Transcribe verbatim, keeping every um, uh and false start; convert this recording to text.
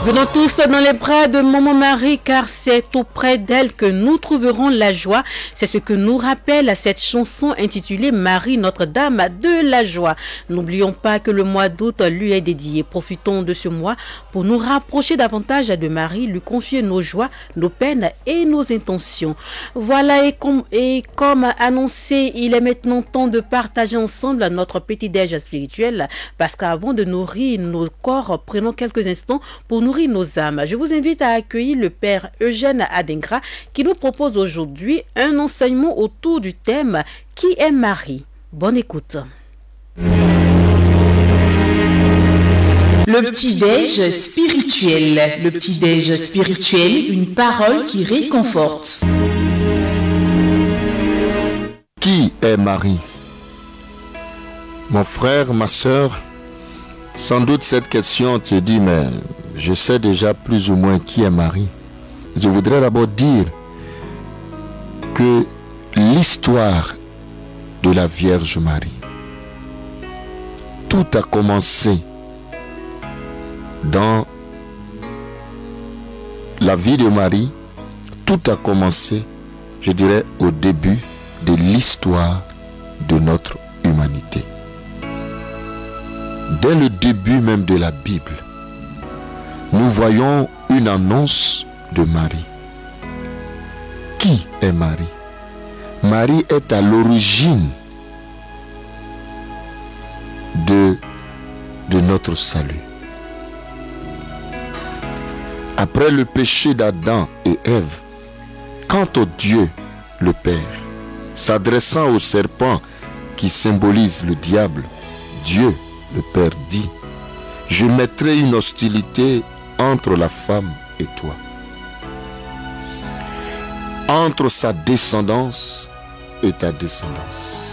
Venons tous dans les bras de Maman Marie, car c'est auprès d'elle que nous trouverons la joie. C'est ce que nous rappelle cette chanson intitulée Marie, Notre-Dame de la joie. N'oublions pas que le mois d'août lui est dédié. Profitons de ce mois pour nous rapprocher davantage de Marie, lui confier nos joies, nos peines et nos intentions. Voilà, et comme, et comme annoncé, il est maintenant temps de partager ensemble notre petit-déj spirituel, parce qu'avant de nourrir nos corps, prenons quelques instants pour nourrir nos âmes. Je vous invite à accueillir le Père Eugène Adengra qui nous propose aujourd'hui un enseignement autour du thème « Qui est Marie ?» Bonne écoute. Le petit-déj spirituel. Le petit-déj spirituel, une parole qui réconforte. Qui est Marie? Mon frère, ma sœur, sans doute cette question te dit, mais je sais déjà plus ou moins qui est Marie. Je voudrais d'abord dire que l'histoire de la Vierge Marie, tout a commencé dans la vie de Marie, tout a commencé, je dirais, au début de l'histoire de notre humanité. Dès le début même de la Bible, nous voyons une annonce de Marie. Qui est Marie? Marie est à l'origine de, de notre salut. Après le péché d'Adam et Ève, quand au Dieu le Père, s'adressant au serpent qui symbolise le diable, Dieu le Père dit: je mettrai une hostilité entre la femme et toi, entre sa descendance et ta descendance.